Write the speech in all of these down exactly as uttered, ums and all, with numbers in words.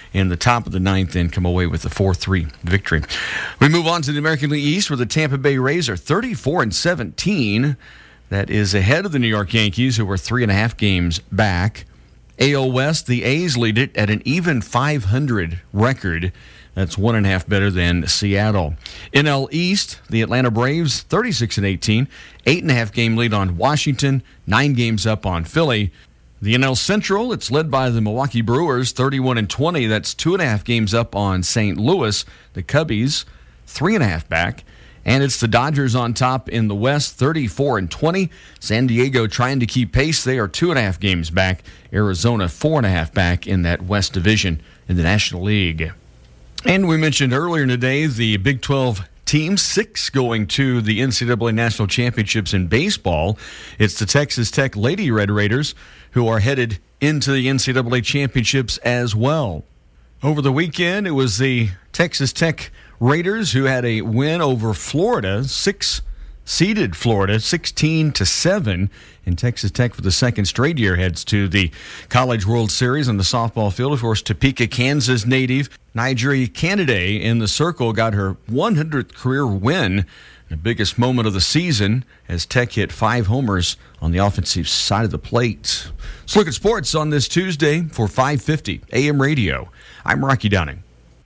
in the top of the ninth and come away with a four three victory. We move on to the American League East, where the Tampa Bay Rays are thirty-four and seventeen. That is ahead of the New York Yankees, who were three and a half games back. A L West, the A's lead it at an even five hundred record. That's one and a half better than Seattle. N L East, the Atlanta Braves, thirty-six and eighteen, eight and a half game lead on Washington, nine games up on Philly. The N L Central, it's led by the Milwaukee Brewers, thirty-one and twenty. That's two and a half games up on Saint Louis. The Cubbies, three and a half back. And it's the Dodgers on top in the West, thirty-four and twenty. San Diego trying to keep pace. They are two and a half games back. Arizona, four and a half back in that West Division in the National League. And we mentioned earlier today the Big twelve teams, six going to the N C double A National Championships in baseball. It's the Texas Tech Lady Red Raiders who are headed into the N C double A Championships as well. Over the weekend, it was the Texas Tech Raiders who had a win over Florida, six seeded Florida, sixteen to seven. And Texas Tech, for the second straight year, heads to the College World Series on the softball field. Of course, Topeka, Kansas native Nigeri Kennedy in the circle got her one hundredth career win, the biggest moment of the season, as Tech hit five homers on the offensive side of the plate. Let's look at sports on this Tuesday for five fifty A M Radio. I'm Rocky Downing.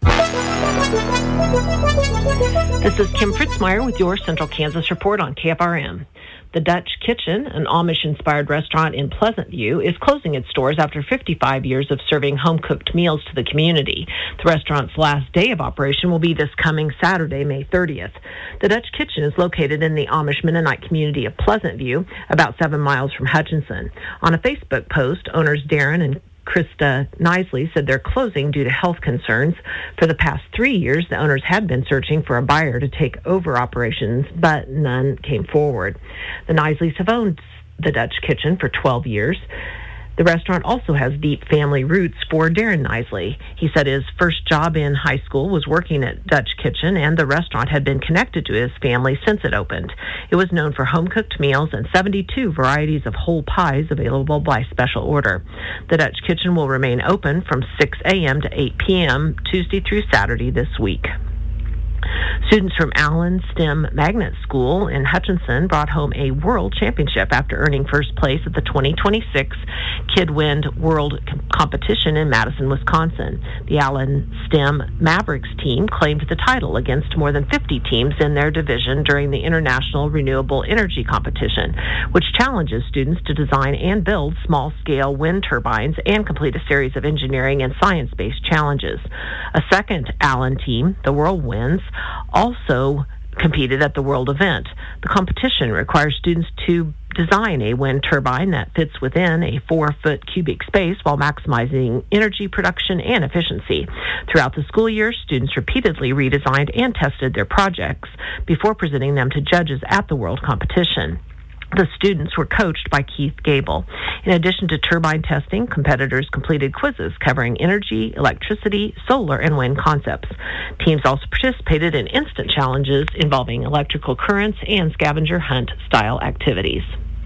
This is Kim Fritzmeyer with your Central Kansas Report on K F R M. The Dutch Kitchen, an Amish-inspired restaurant in Pleasant View, is closing its doors after fifty-five years of serving home-cooked meals to the community. The restaurant's last day of operation will be this coming Saturday, May thirtieth. The Dutch Kitchen is located in the Amish Mennonite community of Pleasant View, about seven miles from Hutchinson. On a Facebook post, owners Darren and Krista Nisley said they're closing due to health concerns. For the past three years, the owners had been searching for a buyer to take over operations, but none came forward. The Nisleys have owned the Dutch Kitchen for twelve years. The restaurant also has deep family roots for Darren Nisley. He said his first job in high school was working at Dutch Kitchen, and the restaurant had been connected to his family since it opened. It was known for home-cooked meals and seventy-two varieties of whole pies available by special order. The Dutch Kitchen will remain open from six a.m. to eight p.m. Tuesday through Saturday this week. Students from Allen STEM Magnet School in Hutchinson brought home a world championship after earning first place at the twenty twenty-six Kidwind World Competition in Madison, Wisconsin. The Allen STEM Mavericks team claimed the title against more than fifty teams in their division during the International Renewable Energy Competition, which challenges students to design and build small-scale wind turbines and complete a series of engineering and science-based challenges. A second Allen team, the Whirlwinds, also competed at the World event. The competition requires students to design a wind turbine that fits within a four-foot cubic space while maximizing energy production and efficiency. Throughout the school year, students repeatedly redesigned and tested their projects before presenting them to judges at the World competition. The students were coached by Keith Gable. In addition to turbine testing, competitors completed quizzes covering energy, electricity, solar, and wind concepts. Teams also participated in instant challenges involving electrical currents and scavenger hunt style activities.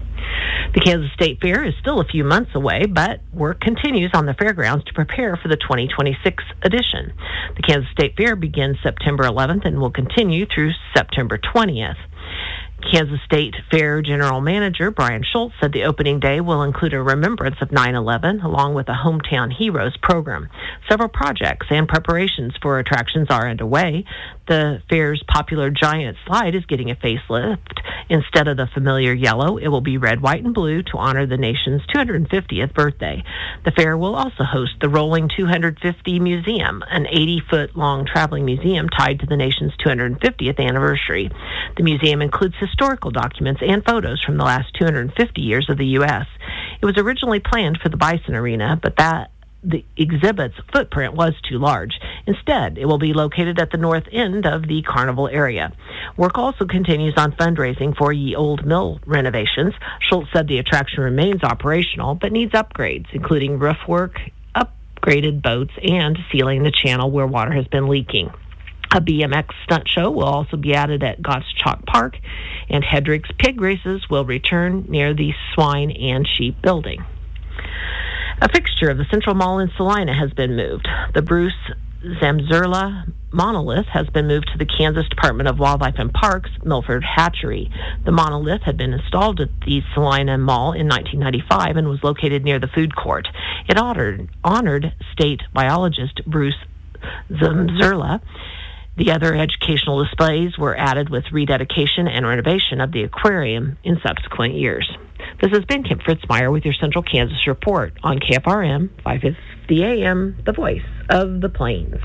The Kansas State Fair is still a few months away, but work continues on the fairgrounds to prepare for the twenty twenty-six edition. The Kansas State Fair begins September eleventh and will continue through September twentieth. Kansas State Fair General Manager Brian Schultz said the opening day will include a remembrance of nine eleven along with a Hometown Heroes program. Several projects and preparations for attractions are underway. The fair's popular giant slide is getting a facelift. Instead of the familiar yellow, it will be red, white, and blue to honor the nation's two hundred fiftieth birthday. The fair will also host the Rolling two hundred fifty Museum, an eighty-foot-long traveling museum tied to the nation's two hundred fiftieth anniversary. The museum includes historical documents and photos from the last two hundred fifty years of the U S. It was originally planned for the Bison Arena, but that the exhibit's footprint was too large. Instead, it will be located at the north end of the carnival area. Work also continues on fundraising for Ye Old Mill renovations. Schultz said the attraction remains operational, but needs upgrades, including roof work, upgraded boats, and sealing the channel where water has been leaking. A B M X stunt show will also be added at Gottschalk Park, and Hedrick's pig races will return near the Swine and Sheep building. A fixture of the Central Mall in Salina has been moved. The Bruce Zamzurla monolith has been moved to the Kansas Department of Wildlife and Parks Milford Hatchery. The monolith had been installed at the Salina Mall in nineteen ninety-five and was located near the food court. It honored, honored state biologist Bruce Zamzurla. The other educational displays were added with rededication and renovation of the aquarium in subsequent years. This has been Kim Fritzmeyer with your Central Kansas Report on K F R M five fifty A M, the voice of the plains.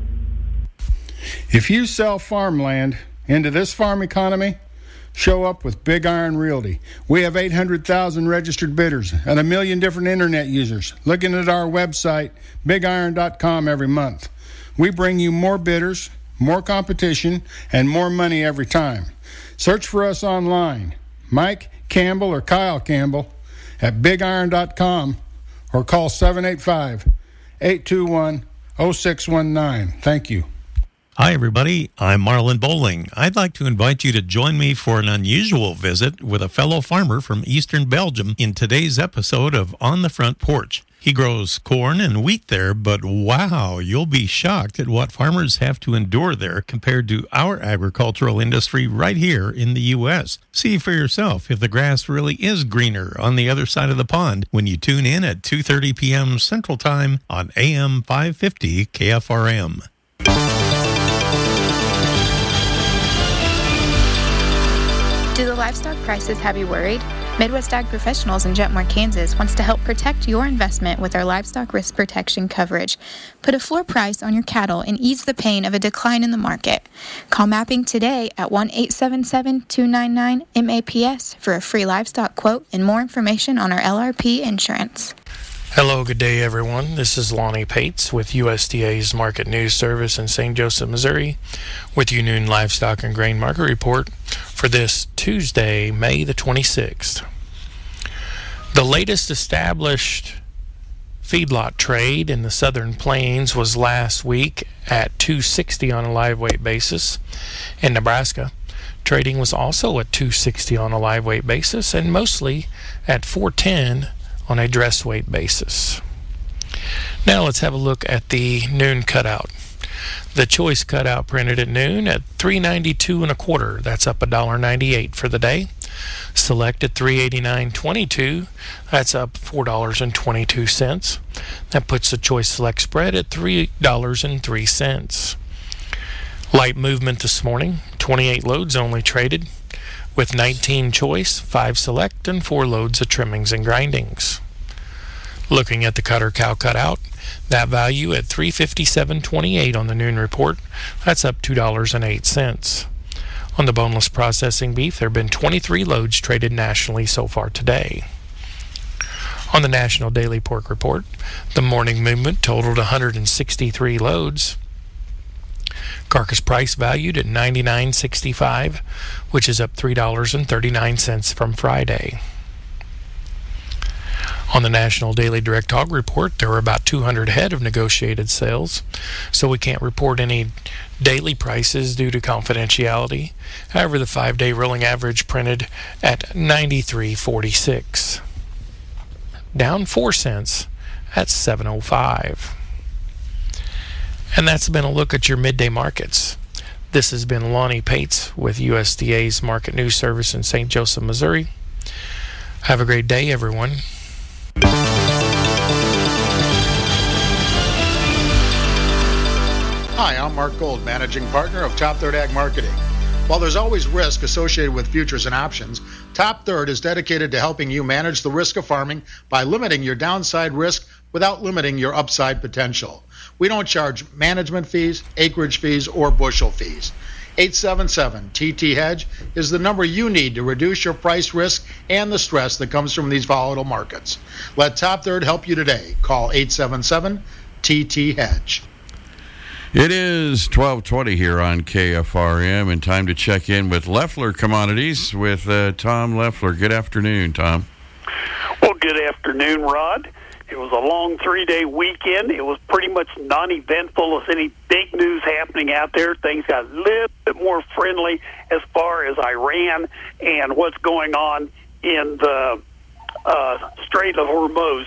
If you sell farmland into this farm economy, show up with Big Iron Realty. We have eight hundred thousand registered bidders and a million different internet users looking at our website, big iron dot com, every month. We bring you more bidders, more competition, and more money every time. Search for us online, Mike Campbell or Kyle Campbell at big iron dot com, or call seven eight five, eight two one, zero six one nine. Thank you. Hi, everybody. I'm Marlon Bowling. I'd like to invite you to join me for an unusual visit with a fellow farmer from Eastern Belgium in today's episode of On the Front Porch. He grows corn and wheat there, but wow, you'll be shocked at what farmers have to endure there compared to our agricultural industry right here in the U S. See for yourself if the grass really is greener on the other side of the pond when you tune in at two thirty p.m. Central Time on A M five fifty K F R M. Do the livestock prices have you worried? Midwest Ag Professionals in Jetmore, Kansas wants to help protect your investment with our livestock risk protection coverage. Put a floor price on your cattle and ease the pain of a decline in the market. Call Mapping today at one eight seven seven, two nine nine, M A P S for a free livestock quote and more information on our L R P insurance. Hello, good day, everyone. This is Lonnie Pates with U S D A's Market News Service in Saint Joseph, Missouri, with your noon livestock and grain market report for this Tuesday, May the twenty-sixth. The latest established feedlot trade in the Southern Plains was last week at two sixty on a live weight basis. In Nebraska, trading was also at two sixty on a live weight basis and mostly at four ten on a dress weight basis. Now let's have a look at the noon cutout. The choice cutout printed at noon at three ninety-two and a quarter. That's up one ninety-eight for the day. Select at three eighty-nine twenty-two. That's up four dollars and twenty-two cents. That puts the choice select spread at three dollars and three cents. Light movement this morning. twenty-eight loads only traded, with nineteen choice, five select, and four loads of trimmings and grindings. Looking at the cutter cow cutout, that value at three fifty-seven twenty-eight on the noon report. That's up two dollars and eight cents. On the boneless processing beef, there have been twenty-three loads traded nationally so far today. On the National Daily Pork Report, the morning movement totaled one hundred sixty-three loads. Carcass price valued at ninety-nine sixty-five, which is up three dollars and thirty-nine cents from Friday. On the National Daily Direct Hog Report, there were about two hundred head of negotiated sales, so we can't report any daily prices due to confidentiality. However, the five-day rolling average printed at ninety-three forty-six, down four cents at seven oh five. And that's been a look at your midday markets. This has been Lonnie Pates with U S D A's Market News Service in Saint Joseph, Missouri. Have a great day, everyone. Hi, I'm Mark Gold, Managing Partner of Top Third Ag Marketing. While there's always risk associated with futures and options, Top Third is dedicated to helping you manage the risk of farming by limiting your downside risk without limiting your upside potential. We don't charge management fees, acreage fees, or bushel fees. eight seven seven T T Hedge is the number you need to reduce your price risk and the stress that comes from these volatile markets. Let Top Third help you today. Call eight seven seven T T Hedge. It is twelve twenty here on K F R M, and time to check in with Leffler Commodities with uh, Tom Leffler. Good afternoon, Tom. Well, good afternoon, Rod. It was a long three-day weekend. It was pretty much non-eventful as any big news happening out there. Things got a little bit more friendly as far as Iran and what's going on in the uh, Strait of Hormuz.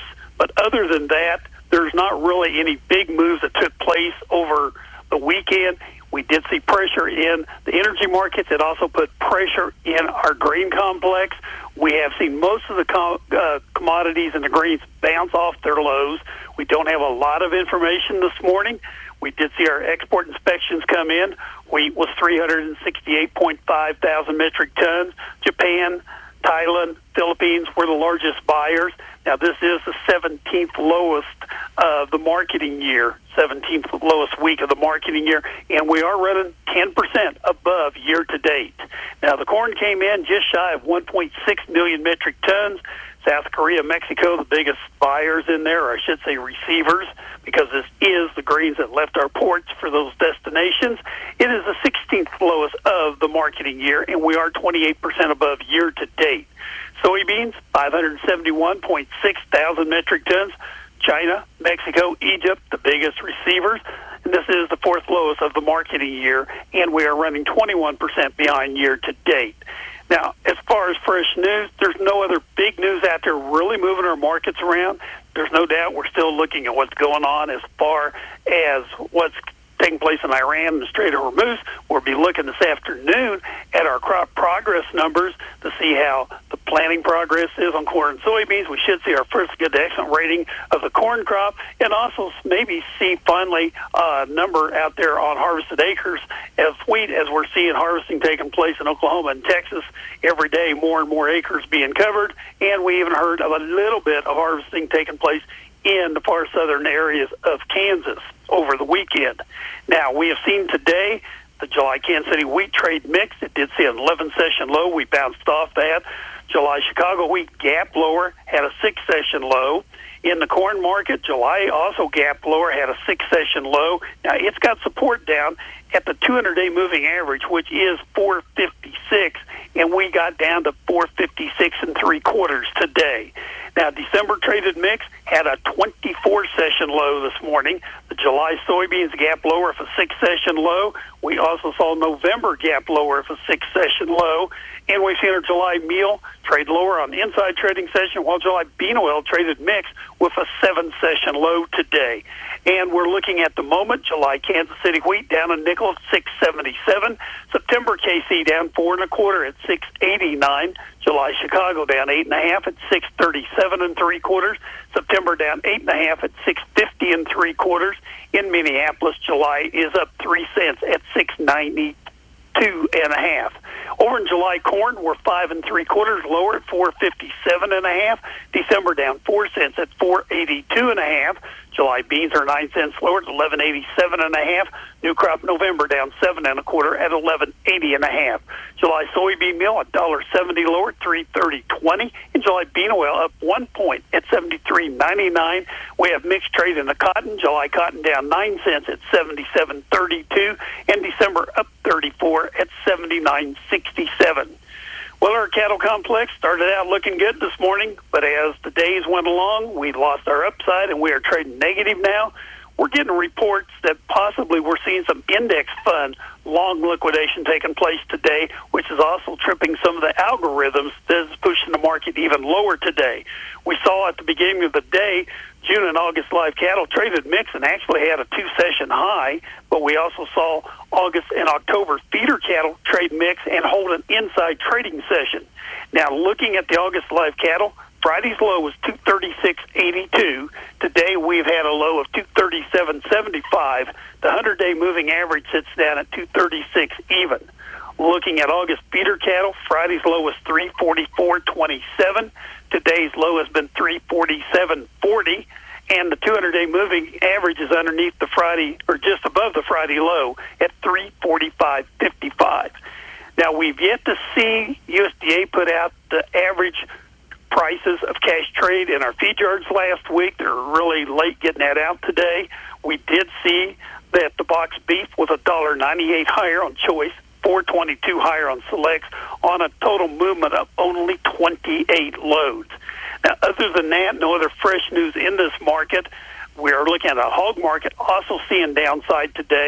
But other than that, there's not really any big moves that took place over the weekend. We did see pressure in the energy markets. It also put pressure in our grain complex. We have seen most of the com- uh, commodities and the grains bounce off their lows. We don't have a lot of information this morning. We did see our export inspections come in. Wheat was three hundred sixty-eight point five thousand metric tons. Japan, Thailand, Philippines were the largest buyers. Now, this is the seventeenth lowest of the marketing year, seventeenth lowest week of the marketing year, and we are running ten percent above year-to-date. Now, the corn came in just shy of one point six million metric tons. South Korea, Mexico, the biggest buyers in there, or I should say receivers, because this is the grains that left our ports for those destinations. It is the sixteenth lowest of the marketing year, and we are twenty-eight percent above year-to-date. Soybeans, five hundred seventy-one point six thousand metric tons. China, Mexico, Egypt, the biggest receivers. And this is the fourth lowest of the marketing year, and we are running twenty-one percent behind year-to-date. Now, as far as fresh news, there's no other big news out there really moving our markets around. There's no doubt we're still looking at what's going on as far as what's taking place in Iran and the Strait of Hormuz. We'll be looking this afternoon at our crop progress numbers to see how the planting progress is on corn and soybeans. We should see our first good to excellent rating of the corn crop, and also maybe see finally a number out there on harvested acres of wheat, as we're seeing harvesting taking place in Oklahoma and Texas every day, more and more acres being covered, and we even heard of a little bit of harvesting taking place in the far southern areas of Kansas over the weekend. Now, we have seen today the July Kansas City wheat trade mix. It did see an eleven-session low. We bounced off that. July Chicago wheat gap lower, had a six-session low. In the corn market, July also gap lower, had a six-session low. Now, it's got support down at the two hundred day moving average, which is four fifty-six, and we got down to four fifty-six and three quarters today. Now, December traded mix had a twenty-four session low this morning. The July soybeans gap lower of a six-session low. We also saw November gap lower of a six-session low. And we've seen our July meal trade lower on the inside trading session, while July bean oil traded mix with a seven-session low today. And we're looking at the moment, July Kansas City wheat down a nickel at six seventy-seven. September K C down four and a quarter at six eighty-nine. July Chicago down eight and a half at six thirty-seven and three quarters. September down eight and a half at six fifty and three quarters. In Minneapolis, July is up three cents at six ninety-two and a half. Over in July, corn we're five and three quarters lower at four fifty-seven and a half. December down four cents at four eighty-two and a half. July beans are nine cents lower at eleven eighty-seven and a half. New crop November down seven and a quarter at eleven eighty and a half. July soybean meal a dollar seventy lower at three thirty twenty. And July bean oil up one point at seventy-three ninety-nine. We have mixed trade in the cotton. July cotton down nine cents at seventy-seven thirty-two, and December up thirty-four at seventy-nine sixty-seven. Well, our cattle complex started out looking good this morning, but as the days went along, we lost our upside and we are trading negative now. We're getting reports that possibly we're seeing some index fund long liquidation taking place today, which is also tripping some of the algorithms that is pushing the market even lower today. We saw at the beginning of the day, June and August live cattle traded mix and actually had a two-session high, but we also saw August and October feeder cattle trade mix and hold an inside trading session. Now, looking at the August live cattle, Friday's low was two thirty-six eighty-two. Today we've had a low of two thirty-seven seventy-five. The hundred day moving average sits down at two thirty-six even. Looking at August feeder cattle, Friday's low was three forty-four twenty-seven. Today's low has been three forty-seven forty. And the two hundred day moving average is underneath the Friday, or just above the Friday low at three forty-five fifty-five. Now, we've yet to see U S D A put out the average prices of cash trade in our feed yards last week. They're really late getting that out today. We did see that the box beef was one dollar ninety-eight higher on choice, four twenty-two higher on selects, on a total movement of only twenty-eight loads. Now, other than that, no other fresh news in this market. We are looking at a hog market also seeing downside today,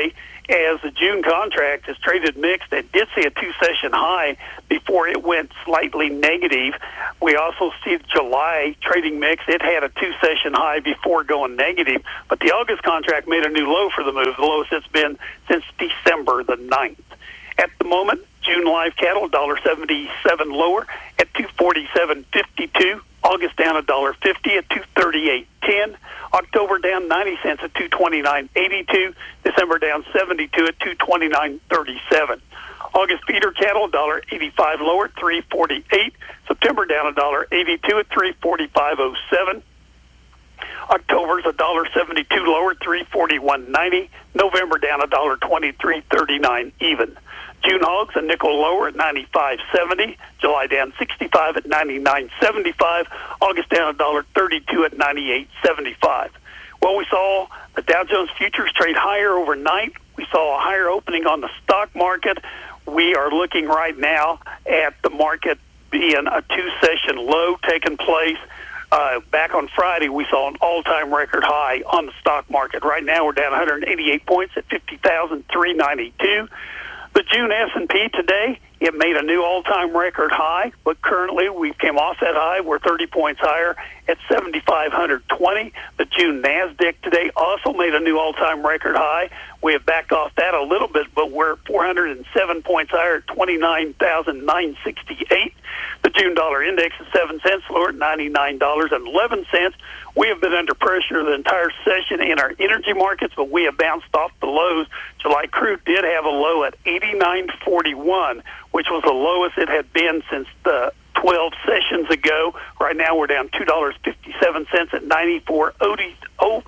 as the June contract is traded mixed. It did see a two-session high before it went slightly negative. We also see July trading mixed. It had a two-session high before going negative, but the August contract made a new low for the move, the lowest it's been since December the ninth. At the moment, June live cattle, one dollar seventy-seven lower at two forty-seven fifty-two. August down one dollar fifty at two thirty-eight ten. October down ninety cents at two twenty-nine eighty-two. December down seventy-two at two twenty-nine thirty-seven. August feeder cattle, one dollar eighty-five lower, three forty-eight. September down one dollar eighty-two at three forty-five oh seven. October's one dollar seventy-two lower, three forty-one ninety. November down one dollar twenty-three thirty-nine even. June hogs a nickel lower at ninety-five seventy. July down sixty-five at ninety-nine seventy-five. August down one dollar thirty-two at ninety-eight seventy-five. Well, we saw the Dow Jones futures trade higher overnight. We saw a higher opening on the stock market. We are looking right now at the market being a two-session low taking place. Uh, back on Friday, we saw an all-time record high on the stock market. Right now, we're down one hundred eighty-eight points at fifty thousand three hundred ninety-two. The June S and P today, it made a new all-time record high, but currently we came off that high. We're thirty points higher at seven thousand five hundred twenty. The June NASDAQ today also made a new all-time record high. We have backed off that a little bit, but we're four hundred seven points higher at twenty-nine thousand nine hundred sixty-eight. The June dollar index is seven cents lower at ninety-nine dollars and eleven cents. We have been under pressure the entire session in our energy markets, but we have bounced off the lows. July crude did have a low at eighty-nine forty-one, which was the lowest it had been since the twelve sessions ago. Right now we're down two dollars and fifty-seven cents at ninety-four oh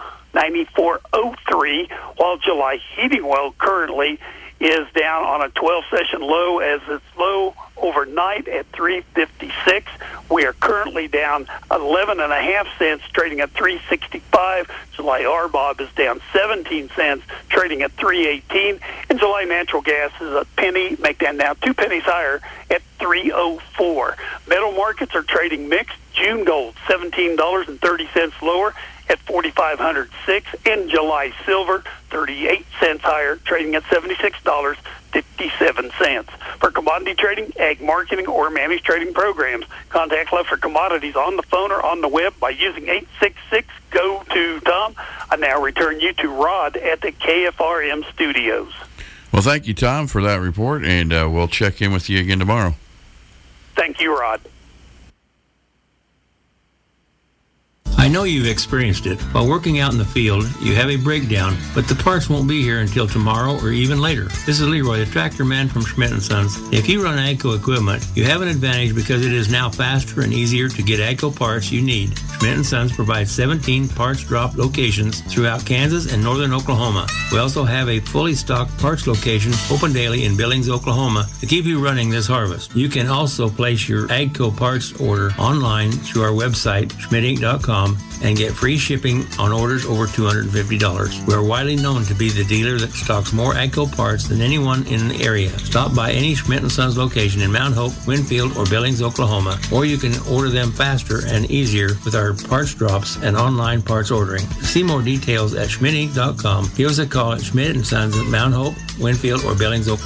three, while July heating oil currently is down on a twelve-session low as it's low overnight at three fifty-six. We are currently down eleven and a half cents, trading at three sixty-five. July R B O B is down seventeen cents, trading at three eighteen. And July natural gas is a penny, make that now two pennies higher at three oh four. Metal markets are trading mixed. June gold, seventeen dollars and thirty cents lower at forty-five oh six, and July silver, thirty-eight cents higher, trading at seventy-six dollars and fifty-seven cents. For commodity trading, ag marketing, or managed trading programs, contact Leffler Commodities on the phone or on the web by using eight six six, G O two, Tom. I now return you to Rod at the K F R M studios. Well, thank you, Tom, for that report, and uh, we'll check in with you again tomorrow. Thank you, Rod. I know you've experienced it. While working out in the field, you have a breakdown, but the parts won't be here until tomorrow or even later. This is Leroy, the tractor man from Schmidt and Sons. If you run AGCO equipment, you have an advantage because it is now faster and easier to get AGCO parts you need. Schmidt and Sons provides seventeen parts drop locations throughout Kansas and northern Oklahoma. We also have a fully stocked parts location open daily in Billings, Oklahoma to keep you running this harvest. You can also place your AGCO parts order online through our website, schmidt inc dot com, and get free shipping on orders over two hundred fifty dollars. We are widely known to be the dealer that stocks more AGCO parts than anyone in the area. Stop by any Schmidt and Sons location in Mount Hope, Winfield, or Billings, Oklahoma, or you can order them faster and easier with our parts drops and online parts ordering. See more details at schmidt inc dot com. Give us a call at Schmidt and Sons at Mount Hope, Winfield, or Billings, Oklahoma.